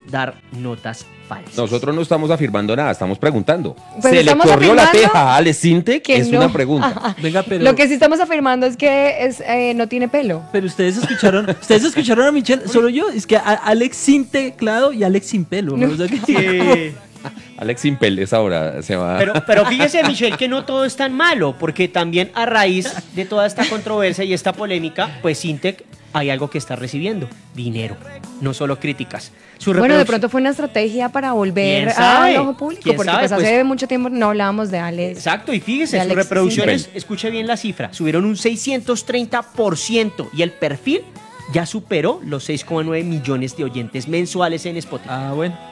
dar notas falsas. Nosotros no estamos afirmando nada, estamos preguntando. Pues ¿Se le estamos corrió la afirmando teja a Ale Sintec? que Es no. una pregunta. Venga, pero... Lo que sí estamos afirmando es que no tiene pelo. Pero ustedes escucharon a Michelle, solo yo, es que Alex sin teclado y Alex sin pelo. ¿no? O sea que- Sí. Alex Impel, esa hora se va. Pero fíjese, Michelle, que no todo es tan malo, porque también a raíz de toda esta controversia y esta polémica, pues Sintec hay algo que está recibiendo, dinero, no solo críticas. Su Bueno, de reproducción- pronto fue una estrategia para volver ¿Quién sabe? al ojo público, ¿Quién porque sabe? pues hace mucho tiempo no hablábamos de Alex. Exacto, y fíjese, de sus Alexis reproducciones, Sintec. escuche bien la cifra, subieron un 630% y el perfil ya superó los 6,9 millones de oyentes mensuales en Spotify. Ah, bueno.